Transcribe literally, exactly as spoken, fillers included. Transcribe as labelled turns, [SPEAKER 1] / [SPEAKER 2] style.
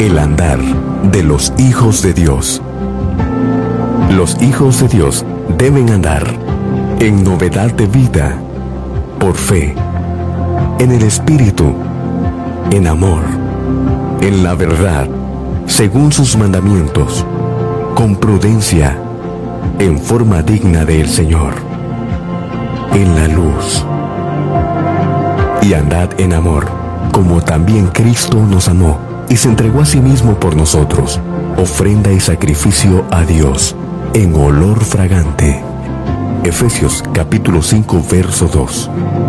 [SPEAKER 1] el andar de los hijos de Dios. Los hijos de Dios deben andar en novedad de vida, por fe, en el Espíritu, en amor, en la verdad, según sus mandamientos, con prudencia, en forma digna del Señor, en la luz. Y andad en amor, como también Cristo nos amó y se entregó a sí mismo por nosotros, ofrenda y sacrificio a Dios, en olor fragante. Efesios capítulo cinco, verso dos.